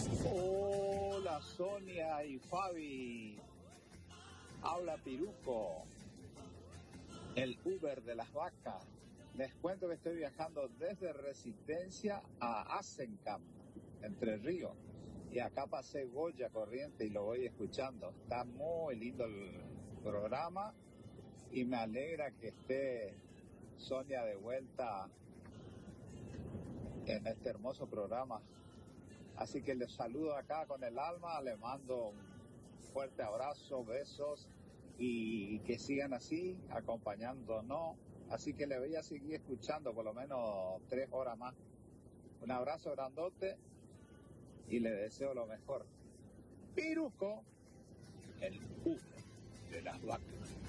Hola Sonia y Fabi, habla Piruco, el Uber de las vacas. Les cuento que estoy viajando desde Resistencia a Asencamp, Entre Ríos, y acá pasé Goya Corriente y lo voy escuchando. Está muy lindo el programa y me alegra que esté Sonia de vuelta en este hermoso programa. Así que les saludo acá con el alma, les mando un fuerte abrazo, besos y que sigan así, acompañándonos. Así que les voy a seguir escuchando por lo menos 3 horas más. Un abrazo grandote y les deseo lo mejor. Piruco, el Uber de las vacas.